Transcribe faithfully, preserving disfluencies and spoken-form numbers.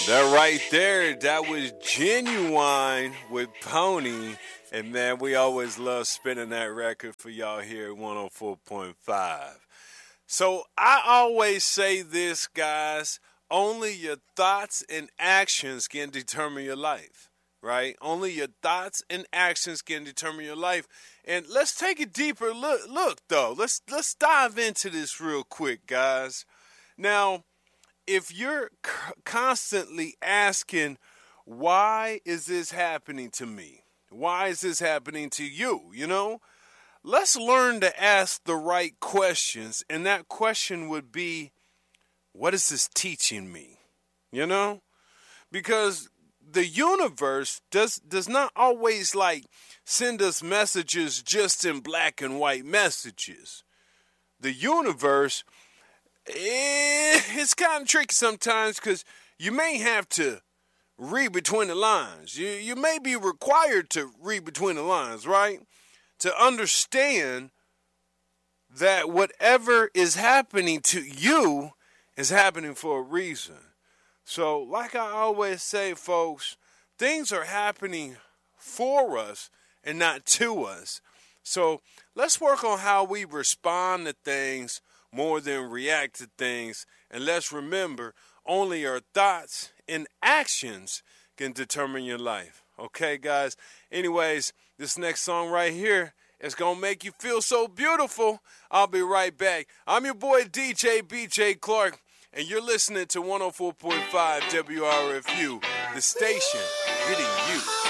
That right there, that was Genuine with Pony. And man, we always love spinning that record for y'all here at one oh four point five. So I always say this, guys, only your thoughts and actions can determine your life, right? Only your thoughts and actions can determine your life. And let's take a deeper look, look though. Let's let's dive into this real quick, guys. Now, if you're c- constantly asking, why is this happening to me? Why is this happening to you? You know, let's learn to ask the right questions. And that question would be, what is this teaching me? You know, because the universe does does not always like send us messages just in black and white messages. The universe, eh, it's kind of tricky sometimes because you may have to read between the lines. You you may be required to read between the lines, right? To understand that whatever is happening to you is happening for a reason. So, like I always say, folks, things are happening for us and not to us. So, let's work on how we respond to things more than react to things. And let's remember, only our thoughts and actions can determine your life. Okay, guys? Anyways, this next song right here is going to make you feel so beautiful. I'll be right back. I'm your boy D J B J Clark, and you're listening to one oh four point five W R F U, the station getting you.